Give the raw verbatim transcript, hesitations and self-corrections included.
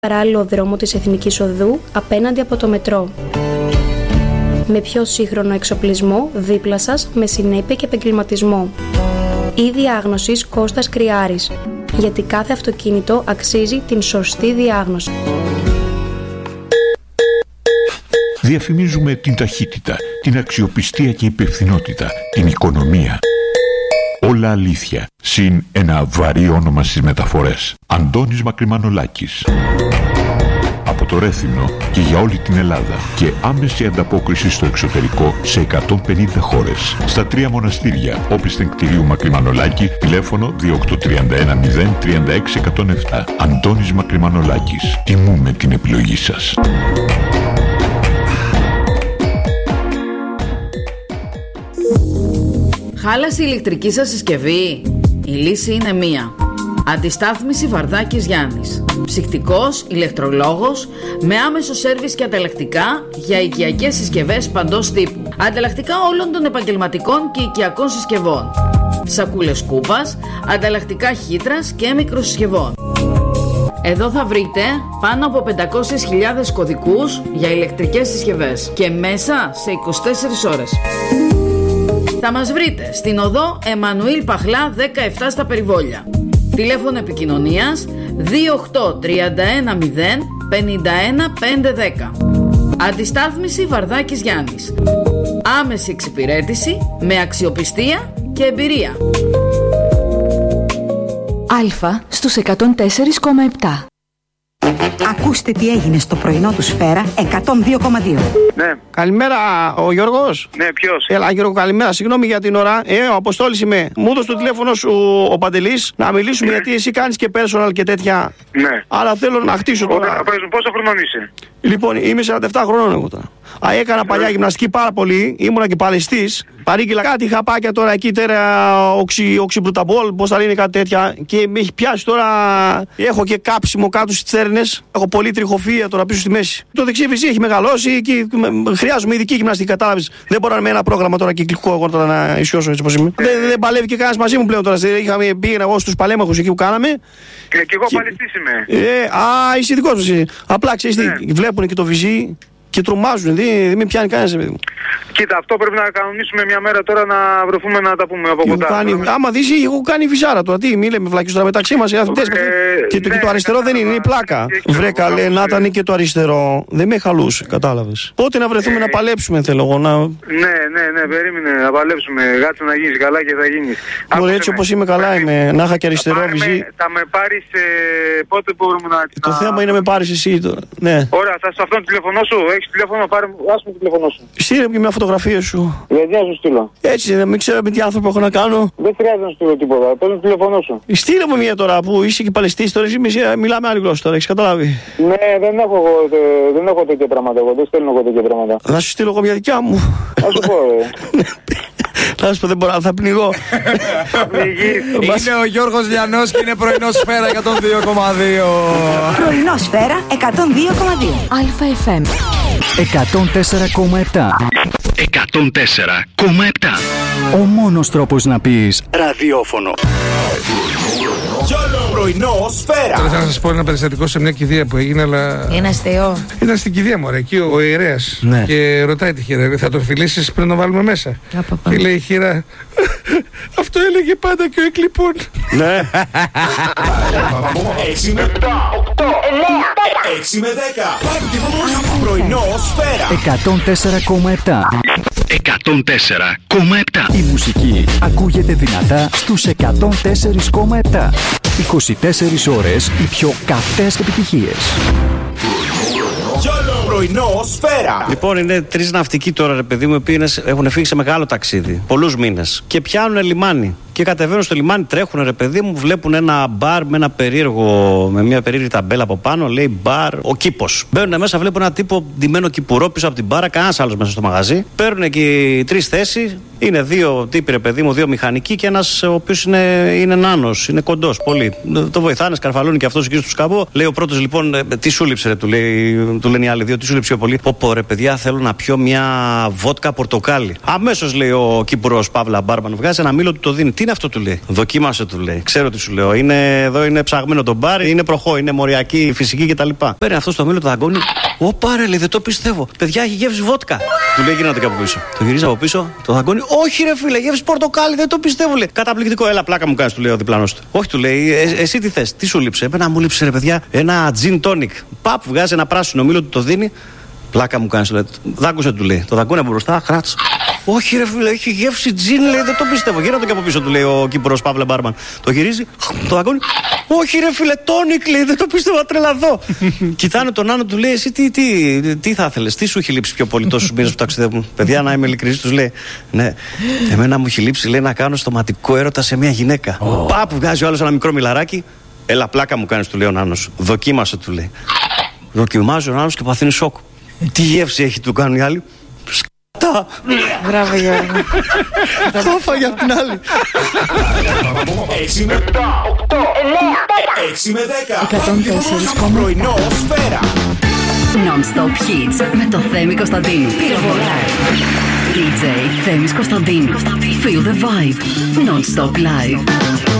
παράλληλο δρόμο της Εθνικής Οδού απέναντι από το μετρό. Με πιο σύγχρονο εξοπλισμό δίπλα σας, με συνέπεια και επαγγελματισμό. Η διάγνωση Κώστας Κριάρης, γιατί κάθε αυτοκίνητο αξίζει την σωστή διάγνωση. Διαφημίζουμε την ταχύτητα, την αξιοπιστία και υπευθυνότητα, την οικονομία. Όλα αλήθεια, συν ένα βαρύ όνομα στις μεταφορές. Αντώνης Μακρυμανολάκης. Από το Ρέθυμνο και για όλη την Ελλάδα και άμεση ανταπόκριση στο εξωτερικό σε εκατόν πενήντα χώρες. Στα τρία μοναστήρια, όπισθεν κτηρίου Μακρυμανολάκη, τηλέφωνο δύο οκτώ τρία ένα μηδέν τρία έξι ένα μηδέν επτά. Αντώνης Μακρυμανολάκης. Τιμούμε την επιλογή σας. Χάλασε η ηλεκτρική σας συσκευή? Η λύση είναι μία. Αντιστάθμιση Βαρδάκης Γιάννης. Ψυκτικός, ηλεκτρολόγος, με άμεσο σέρβις και ανταλλακτικά για οικιακές συσκευές παντός τύπου. Ανταλλακτικά όλων των επαγγελματικών και οικιακών συσκευών. Σακούλες κούπας, ανταλλακτικά χύτρας και μικροσυσκευών. Εδώ θα βρείτε πάνω από πεντακόσιες χιλιάδες κωδικούς για ηλεκτρικές συσκευές και μέσα σε είκοσι τέσσερις ώρες. Θα μας βρείτε στην οδό Εμμανουήλ Παχλά δεκαεπτά στα Περιβόλια. Τηλέφωνο επικοινωνίας δύο οκτώ τρία ένα μηδέν πενήντα ένα πεντακόσια δέκα. Αντιστάθμιση Βαρδάκης Γιάννης. Άμεση εξυπηρέτηση με αξιοπιστία και εμπειρία. Αλφα στους εκατόν τέσσερα κόμμα επτά. Ακούστε τι έγινε στο πρωινό του Σφαίρα εκατόν δύο κόμμα δύο. Ναι. Καλημέρα, ο Γιώργος. Ναι, ποιος? Έλα, Γιώργο, καλημέρα. Συγγνώμη για την ώρα. Ε, ο Αποστόλης είμαι. Μου έδωσε το τηλέφωνο σου ο Παντελής να μιλήσουμε, ναι, γιατί εσύ κάνεις και personal και τέτοια. Ναι. Άρα θέλω να χτίσω τώρα. Ωραία, πόσο χρονών είσαι? Λοιπόν, είμαι σαράντα επτά χρονών εγώ τώρα. Α, έκανα παλιά γυμναστική πάρα πολύ, ήμουνα και παλαιστής. Παρήγγειλα κάτι χαπάκια τώρα εκεί, τέρα οξυ, οξυμπρουταμπόλ, πώς θα λένε, κάτι τέτοια. Και με έχει πιάσει τώρα. Έχω και κάψιμο κάτω στις τσέρνες. Έχω πολύ τριχοφυΐα τώρα πίσω στη μέση. Το δεξί βυζί έχει μεγαλώσει και χρειάζομαι ειδική γυμναστική, κατάλαβες. Δεν μπορώ να με ένα πρόγραμμα τώρα κυκλικό εγώ τώρα να ισιώσω έτσι όπως είμαι. Δεν, δεν παλεύει και κανένας μαζί μου πλέον τώρα. Είχαμε, πήγαινα εγώ στους παλέμαχους εκεί που κάναμε. Και, και εγώ παλαιστής είμαι. Ε, α, είσαι ειδικός μου εσύ. Απλά ξέρεις τι, ναι, βλέπουν και το βυζί και τρομάζουν, δεν δε με πιάνει κανένας, παιδί μου. Κοίτα, αυτό πρέπει να κανονίσουμε μια μέρα τώρα να βρεθούμε να τα πούμε από κοντά. Κάνει, άμα δεις, έχω κάνει βυζάρα τώρα. Τι, μη λέμε βλάκες τώρα μεταξύ μας οι αθλητές. Ε, και, ναι, το, και το αριστερό ναι, δεν είναι, είναι η πλάκα. Βρε καλέ, να ήταν και το αριστερό. Δεν με χαλούσε, κατάλαβες. Πότε να βρεθούμε ε, να παλέψουμε, θέλω εγώ να. Ναι, ναι, ναι, περίμενε να παλέψουμε. Γάτσε να γίνεις καλά και θα γίνεις. Ωραία, έτσι όπως είμαι καλά είμαι. Να είχα και αριστερό βυζί. Θα με πάρεις πότε μπορούμε να. Το θέμα είναι να με πάρεις εσύ τώρα. Ωραία, θα σε αυτόν το τηλεφωνό σου. Έχεις τηλέφωνο, πάρε μου το τηλέφωνο σου. Στείλε μου και μια φωτογραφία σου. Γιατί να σου στείλω? Έτσι, να μην ξέρω με τι άνθρωπο έχω να κάνω. Δεν χρειάζεται να σου στείλω τίποτα. Παίρνω το τηλέφωνο σου. Στείλε μου μια τώρα που είσαι και παλαιστής. Τώρα μιλάμε άλλη γλώσσα τώρα, έχεις καταλάβει. Ναι, δεν έχω, δεν έχω τέτοια πράγματα. Εγώ δεν στέλνω εγώ τέτοια πράγματα. Να σου στείλω εγώ μια δικιά μου. Να σου πω, ρε. Να σου πω, δεν μπορώ, θα πνιγώ. Είναι ο Γιώργος Λιανός και είναι πρωινό Σφαίρα εκατόν δύο κόμμα δύο. Πρωινό Σφαίρα εκατόν δύο κόμμα δύο. Αλφα εφ εμ εκατόν τέσσερα κόμμα επτά. εκατόν τέσσερα κόμμα επτά. Ο μόνος τρόπος να πεις ραδιόφωνο. Πρωινό Σφαίρα. Τώρα θα σας πω ένα περιστατικό σε μια κηδεία που έγινε, αλλά. Είναι αστείο. Ήταν στην κηδεία μου, εκεί ο, ο ιερέας. Ναι. Και ρωτάει τη χείρα, θα τον φιλήσεις πριν το βάλουμε μέσα? Απαπα. Και λέει η χείρα, αυτό έλεγε πάντα και ο εκλειπών. Ναι. έξι με επτά, οκτώ, εννέα, έξι με δέκα. Πρωινό Σφαίρα εκατόν τέσσερα κόμμα επτά. εκατόν τέσσερα κόμμα επτά. Η μουσική ακούγεται δυνατά στους εκατόν τέσσερα κόμμα επτά. είκοσι τέσσερις ώρες οι πιο καυτές επιτυχίες. Πρωινό Σφαίρα. Λοιπόν, είναι τρεις ναυτικοί τώρα, ρε παιδί μου, οι οποίοι έχουν φύγει σε μεγάλο ταξίδι, πολλούς μήνες, και πιάνουν λιμάνι. Και κατεβαίνουν στο λιμάνι, τρέχουν, ρε παιδί μου, βλέπουν ένα μπαρ με ένα περίεργο, με μια περίεργη ταμπέλα από πάνω, λέει μπαρ ο Κήπος. Μπαίνουν μέσα, βλέπουν ένα τύπο ντυμένο κυπουρό πίσω από την μπάρα, κανένας άλλος μέσα στο μαγαζί. Παίρνουν εκεί τρεις θέσεις, είναι δύο τύποι, ρε παιδί μου, δύο μηχανικοί και ένας ο οποίος είναι, είναι νάνος, είναι κοντός πολύ. Το βοηθάνε, σκαρφαλώνει και αυτός εκεί στο σκαμπό. Λέει ο πρώτος, λοιπόν, τι σου λείψε, ρε, του, λέει, του λένε οι άλλοι δύο, τι σου λείψε πολύ. Πω πω, ρε παιδιά, θέλω να πιω μια βότκα πορτοκάλι. Αμέσως, λέει ο κυπουρός, παύλα μπάρμαν, βγάζει ένα μήλο, του το δίνει. Τι είναι αυτό, του λέει. Δοκίμασε, του λέει. Ξέρω τι σου λέω. Είναι, εδώ είναι ψαγμένο το μπάρ, είναι προχώ, είναι μοριακή, φυσική κτλ. Παίρνει αυτό στο μήλο, το δαγκώνει. Ω, πάρε, λέει, δεν το πιστεύω. Παιδιά, έχει γεύση βότκα. Του λέει, γίνατε και από πίσω. Το γυρίζει από πίσω, το δαγκώνει. Όχι, ρε φίλε, γεύση πορτοκάλι, δεν το πιστεύω, λέει. Καταπληκτικό, έλα, πλάκα μου κάνει, του λέει ο διπλανός του. Όχι, του λέει, ε, εσύ τι θες, τι σου λείψε. Εμένα μου λείψε, ρε παιδιά, ένα gin tonic. Παπ, βγάζει ένα πράσινο μήλο, του το δίνει. Πλάκα μου κάνει, λέει. Δάκουσε, του λέει. Το δαγκώνει από μπροστά, χράτς. Όχι, ρε φίλε, έχει γεύση τζιν, λέει, δεν το πιστεύω. Γύρω το και από πίσω, του λέει ο Κύπρος Παύλε Μπάρμαν. Το γυρίζει, το δαγκώνει. Όχι, ρε φίλε, τόνικ, λέει, δεν το πιστεύω, θα τρελαθώ. Κοιτάνε τον Άνω, του λέει, εσύ τι, τι, τι θα ήθελες, τι σου έχει λείψει πιο πολύ τόσους μήνες που ταξιδεύουν. Παιδιά, να είμαι ειλικρινής, τους λέει. Ναι, εμένα μου έχει λείψει, λέει, να κάνω στοματικό έρωτα σε μια γυναίκα. Oh. Πάπου βγάζει ο άλλος ένα μικρό μιλαράκι. Έλα, πλάκα μου κάνεις, του λέει ο Νάνος. Δοκίμασε, του λέει. Δοκιμάζει ο Νάνος και παθαίνει σοκ. Τι γεύση έχει, του κάνουν οι άλλοι. Σκατά. Μπράβο, Γιώργο. Το έφαγε απ' την άλλη. έξι με επτά, οκτώ, εννέα, έξι με δέκα. Πρωινό Σφαίρα. Non-stop hits με το Θέμη Κωνσταντίνου. Πυροβολάει. ντι τζέι Θέμης Κωνσταντίνου. Feel the vibe. Non-stop live.